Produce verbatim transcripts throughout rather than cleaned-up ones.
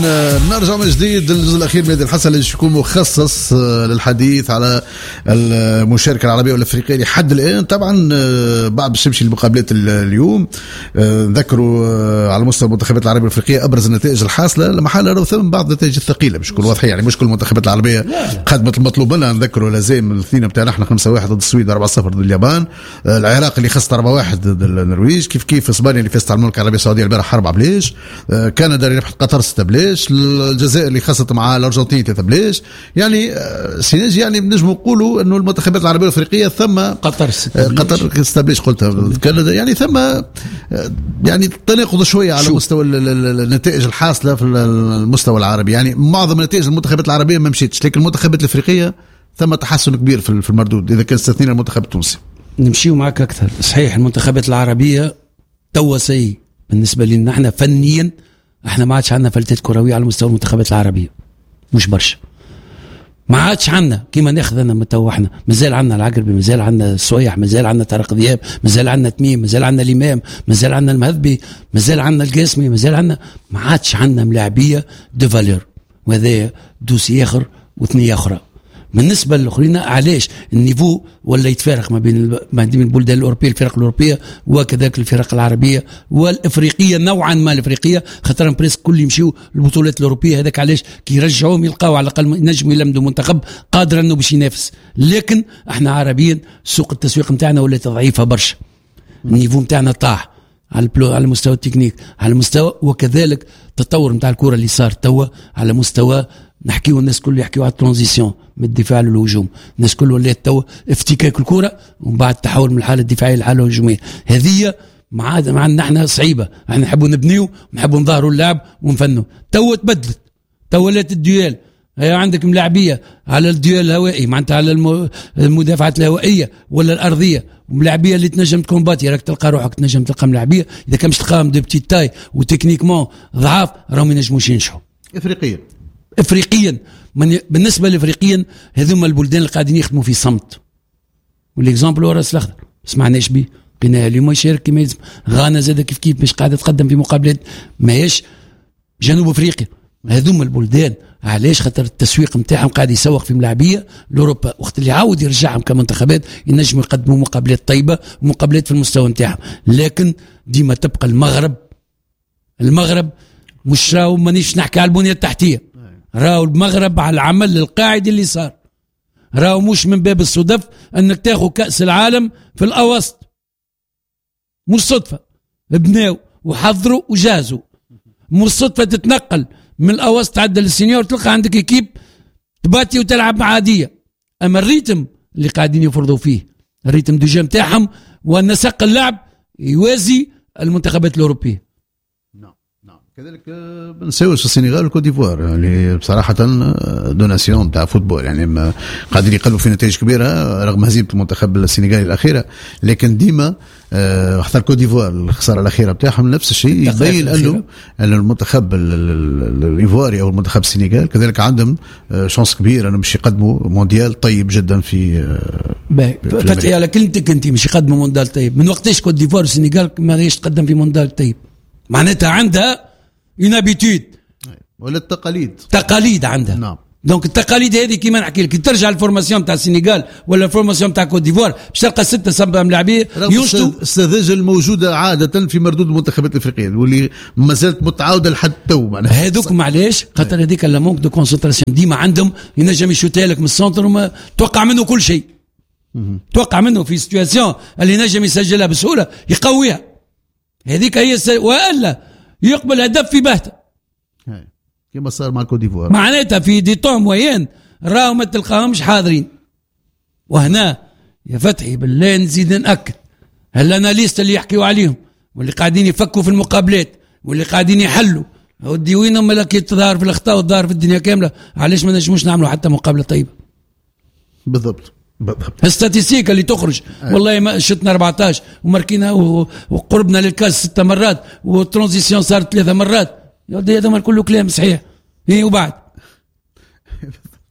نرجع من جديد للجزء الأخير من هذه الحلقة اللي يكون مخصص للحديث على المشاركة العربية والأفريقية لحد الآن. طبعا بعد باش نمشي لمقابلات اليوم ذكروا على مستوى المنتخبات العربية والأفريقية أبرز النتائج الحاصلة لما حال ثم بعض النتائج الثقيلة باش تكون واضحة، يعني مش كل المنتخبات العربية قدمت المطلوب منها. نذكروا لازم الاثنين بتاعنا احنا خمسة واحد ضد السويد أربعة صفر ضد اليابان، العراق اللي خسر أربعة واحد ضد النرويج، كيف كيف اسبانيا اللي فازت على المملكة العربية السعودية البارح أربعة بلاش، كندا اللي ربحت قطر ستة بلاش، الجزائر اللي خسرت مع الارجنتين ثلاثة بلاش. يعني سيناجي يعني بنجم نقولوا انه المنتخبات العربيه والافريقيه ثم قطر قطر ستة بلاش قلتها، كندا يعني ثم يعني تناقض شويه على مستوى النتائج الحاصله في المستوى العربي. يعني معظم نتائج المنتخبات العربيه ما مشيتش، لكن المنتخبات الافريقيه ثم تحسن كبير في المردود اذا كان استثنينا المنتخب التونسي. نمشيو معك اكثر. صحيح المنتخبات العربيه توا سيء بالنسبه لنا احنا فنيا، احنا ما عادش عندنا فلتات كرويه على مستوى المنتخبات العربيه، مش برشا ما عادش عندنا كيما ناخذ انا متو. احنا مازال عندنا العقربي، مازال عندنا السويح، مازال عندنا طارق ذياب، مازال عندنا تميم، مازال عندنا الامام، مازال عندنا المهذبي، مازال عندنا القاسمي، مازال عندنا ما عادش عندنا ملاعبيه دو فالور، وهذا دوسي اخر وثنيه اخرى. بالنسبه للاخرين علاش النيفو ولا يتفارق ما بين ما بين البلدان الاوروبيه الفرق الاوروبيه وكذلك الفرق العربيه والافريقيه نوعا ما. الافريقيه خاطر بريس كل يمشيو البطولات الاوروبيه، هذاك علاش كي يرجعوهم يلقاو على الاقل نجموا يلمدوا منتخب قادر انه باش ينافس. لكن احنا عربيا سوق التسويق نتاعنا ولات ضعيفه برشا، النيفو نتاعنا طاح على على مستوى التكنيك، على مستوى وكذلك تطور نتاع الكره اللي صار توا على مستوى نحكيو الناس كل يحكيو على الترانزيسيون من الدفاع للهجوم، الناس كل ولات تو افتكاك الكره ومن بعد تحول من الحاله الدفاعيه للحاله الهجوميه. هذه مع معنا احنا صعيبه، احنا نحبوا نبنيو نحبوا نظهروا اللعب ونفنوا. تو تبدلت، تو ولات الديال هي عندك ملاعبيه على الديال الهوائي معناتها على المدافعات الهوائيه ولا الارضيه، وملاعبيه اللي تنجم تكون باتيه راك تلقى روحك تنجم تلقى ملاعبيه اذا كان مش تلقاهم دو بتي تاي وتكنيكمون ضعاف راهم ما ينجموش ينجحوا. افريقيا افريقيا من بالنسبه لافريقيا هذوما البلدان اللي قاعدين يخدموا في صمت، والاكزامبل هو راس الاخضر سمعناش به قلنا اليوم يشارك كما يلزم. غانا زاد كيف كيف مش قاعده تقدم في مقابلات ماهيش جنوب افريقيا. هذوما البلدان علاش خاطر التسويق نتاعهم قاعد يسوق في ملاعبيه لاوروبا، وقت اللي عاود يرجعهم كمنتخبات ينجموا يقدموا مقابلات طيبه ومقابلات في المستوى نتاعهم. لكن ديما تبقى المغرب المغرب مش راهو مانيش نحكي على البنيه التحتيه، راهو المغرب على العمل القاعدي اللي صار، راهو مش من باب الصدف انك تاخذ كأس العالم في الاوسط، مش صدفه بناو وحضروا وجازوا، مش صدفه تتنقل من الاوسط تعدل السينيور تلقى عندك اكيب تباتي وتلعب عاديه. اما الريتم اللي قاعدين يفرضوا فيه الريتم دو جيم تاعهم ونسق اللعب يوازي المنتخبات الاوروبيه. كذلك بنساويش السنغال والكوت ديفوار اللي بصراحة دوناسيون تاع فوتبول، يعني قاعدين يقلبوا في نتائج كبيرة رغم هزيمة المنتخب السنغالي الأخيرة، لكن ديما حتى الكوت ديفوار الخسارة الأخيرة بتاعهم نفس الشيء يبين أنه المنتخب الإيفواري أو المنتخب السنغال كذلك عندهم شانس كبير أنه مش يقدموا مونديال طيب جدا في فتحي على كلمتك أنت مش يقدموا مونديال طيب. من وقتاش كوت ديفوار والسنغال ما ليش تقدم في مونديال طيب؟ معناتها عندها une habitude ولا التقاليد تقاليد عندها. نعم. دونك التقاليد هذه كيما نحكي لك ترجع الفورماسيون تاع السنغال ولا الفورماسيون تاع كوت ديفوار باش تلقى ستة سبعة ملاعبيه ينشطوا السذاجه الموجوده عاده في مردود المنتخبات الافريقيه واللي ما زالت متعوده لحد تو معناها هذوك. معليش خاطر هذيك لا مونك دو كونسنتراسيون ديما عندهم، ينجم يشوتها لك من السنتر وما توقع منه كل شيء، توقع منه في سيتواسيون اللي نجم يسجلها بسهوله يقويها. هذيك هي س... والا يقبل هدف في بهته كما صار مع كوت ديفوار، معناتها في دي طون موين راهو ما تلقاهمش حاضرين. وهنا يا فتحي بالله نزيد نأكد هالاناليست اللي يحكيوا عليهم واللي قاعدين يفكوا في المقابلات واللي قاعدين يحلوا ودي وينهم ملك تظهر في الاخطاء وتظهر في الدنيا كامله، علاش ما نجموش نعملوا حتى مقابله طيبه؟ بالضبط بالضبط. الستاتيستيك اللي تخرج أي. والله ما شتنا أربعتاشر وماركينا وقربنا للكاس ستة مرات والترانزيسيون صارت ثلاثة مرات، هذا كله كلام صحيح. ايه وبعد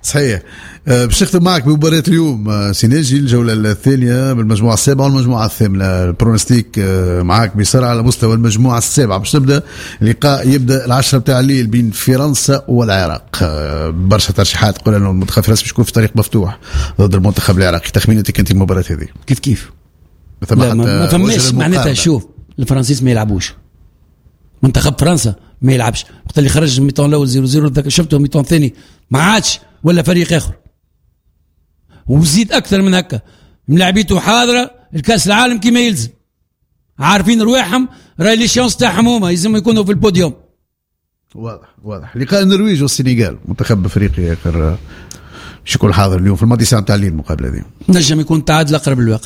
صحيح. باش نختم معك بمباراة اليوم سيناجي الجولة الثانية بالمجموعة السابعة والمجموعة الثامنة. البرونستيك معك بسرعة على مستوى المجموعة السابعة. باش نبدأ اللقاء يبدأ العشرة بتاع الليل بين فرنسا والعراق. برشا ترشيحات تقول انه المنتخب الفرنسي بيكون في طريق مفتوح ضد المنتخب العراقي. تخمينتك انت المباراة هذه كيف كيف؟ لا ما فماش معناتها. شوف الفرنسيس ما يلعبوش، منتخب فرنسا ما يلعبش. وقت اللي خرج الميطان الاول صفر صفر شفته الميطان الثاني ما عادش ولا فريق اخر، وزيد اكثر من هكا ملاعبيته حاضره الكاس العالم كما يلزم، عارفين رواحهم راي لي شانس تاعهم هما يلزم يكونوا في البوديوم. واضح واضح. لقاء النرويج والسنغال منتخب افريقيا اخر باش يكون حاضر اليوم في الماضي ساعه تاع الليل. المقابله هذه نجم يكون تعادل اقرب للواقع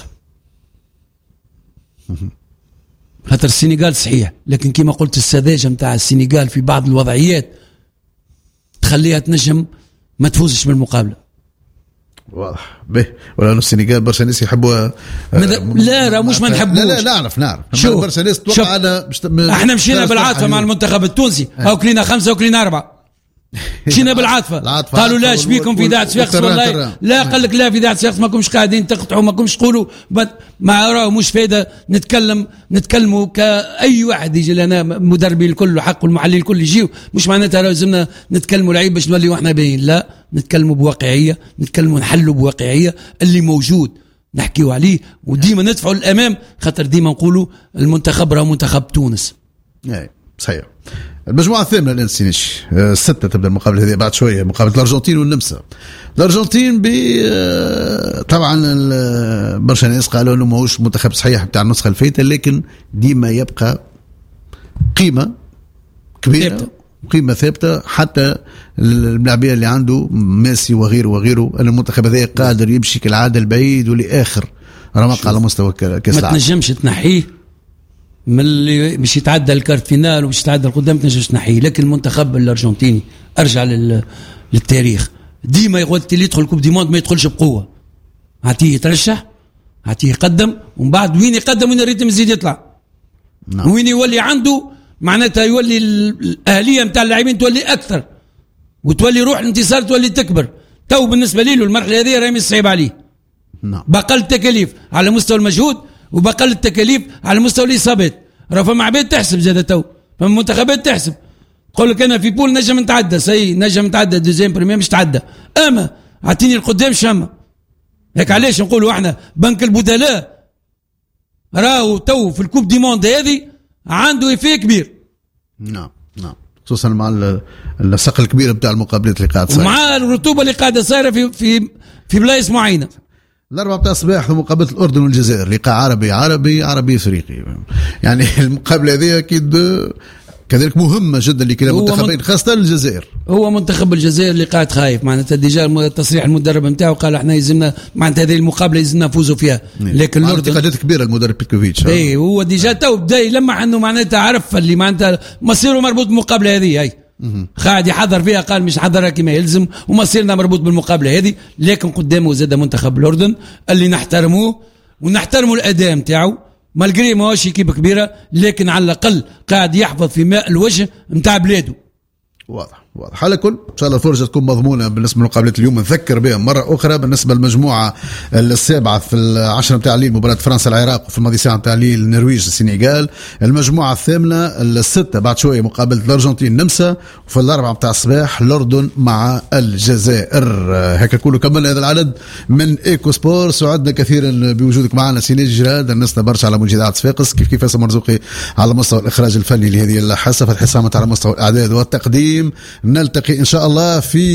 خاطر السنغال صحيح، لكن كما قلت السذاجه نتاع السنغال في بعض الوضعيات تخليها تنجم ما تفوزش بالمقابله. واضح به. ولا السنغال برشا ناس يحبوها. لا راه مش ما نحبوش. لا لا نعرف نعرف برشا ناس توقع انا احنا مشينا بالعاطفه مع المنتخب التونسي او كلينا خمسه وكلينا اربعه. مشينا بالعاطفه قالوا لا شبيكم في ذات صفاقس والله لا قال لك لا في ذات صفاقس ما كنتش قاعدين تقطعوا ما كنتش تقولوا ما راه مش فايده نتكلم نتكلموا كاي واحد يجي لنا مدربين الكل وحق والمحللين الكل يجيو مش معناتها لازمنا نتكلموا لعيب باش نولي واحنا باين. لا نتكلموا بواقعيه، نتكلموا نحلوا بواقعيه اللي موجود نحكيوا عليه وديما ندفعوا للامام خاطر ديما نقولوا المنتخب راه منتخب تونس. اي صحيح. المجموعة الثامنة الآن سينيش الستة تبدأ المقابلة هذه بعد شوية مقابلة الأرجنتين والنمسا. الأرجنتين ب طبعا برشا ناس قالوا إنه ماهوش منتخب صحيح بتاع النسخة الفايتة، لكن ديما يبقى قيمة كبيرة قيمة ثابتة حتى اللاعبين اللي عنده ميسي وغيره وغيره. أن المنتخب هذا قادر يمشي كالعادة البعيد ولآخر رمق على مستوى كأس العالم. ما تنجمش تنحيه من اللي باش يتعدى الكارت فينال وباش يتعدى القدام تنجمش تنحيه، لكن المنتخب الارجنتيني ارجع للتاريخ ديما يقول اللي يدخل كوب دي موند ما يدخلش بقوه، عطيه يترشح عطيه يقدم ومن بعد وين يقدم وين الريتم يزيد يطلع. نعم. وين يولي عنده معناتها يولي الاهليه نتاع اللاعبين تولي اكثر وتولي روح الانتصار تولي تكبر. تو بالنسبه له المرحله هذه راهي صعيب عليه. نعم. بقل التكاليف على مستوى المجهود وبقل التكاليف على مستوى الاصابات. راه فما عباد تحسب زاد تو فما منتخبات تحسب تقول لك انا في بول نجم نتعدى سي نجم نتعدى دوزيام بريمير مش تعدى اما عطيني القدام شامه هيك. علاش نقولوا احنا بنك البدلاء راهو تو في الكوب دي موند هذه عنده إفيه كبير. نعم نعم خصوصا مع النسق الكبير بتاع المقابلات اللي قاعده صايره ومع الرطوبه اللي قاعده صايره في في في بلايص معينه. الأربعة بتاع الصباح في مقابلة الأردن والجزائر لقاء عربي عربي عربي إفريقي. يعني المقابلة هذه أكيد كذلك مهمة جدا لكلا منتخبين خاصة الجزائر. هو منتخب الجزائر اللي قاعد خايف معناتها ديجا تصريح المدرب نتاعو قال احنا يلزمنا معناتها هذه المقابلة يلزمنا نفوزوا فيها. لكن الأردن اعتقادات كبيرة المدرب بيتكوفيتش. اي هو ديجا تو بدا يلمح انه معناتها عرف اللي معناتها مصيره مربوط بالمقابلة هذه هاي قاعد يحضر فيها قال مش حضرها كما يلزم ومصيرنا مربوط بالمقابله هذه. لكن قدامه زاد منتخب الاردن اللي نحترموه ونحترموا الاداء نتاعو مالغري ماهوش كيبه كبيره لكن على الاقل قاعد يحفظ في ماء الوجه نتاع بلاده. واضح واضح. على كل ان شاء الله الفرصه تكون مضمونه بالنسبه لمقابلات اليوم. نذكر بها مره اخرى بالنسبه للمجموعه السابعه في العشرة نتاع الليل مباراه فرنسا العراق وفي الماضي ساعه نتاع الليل النرويج السنغال. المجموعه الثامنه السته بعد شويه مقابله الارجنتين النمسا وفي الاربعه نتاع الصباح الاردن مع الجزائر. هكا كله كملنا هذا العدد من ايكو سبور. سعدنا كثيرا بوجودك معنا سيناجي جراد. الناس برشا على مجيد صفاقس كيف كيف اسم مرزوقي على مستوى الاخراج الفني لهذه الحصه فتح حسامه على مستوى الاعداد والتقديم. نلتقي إن شاء الله في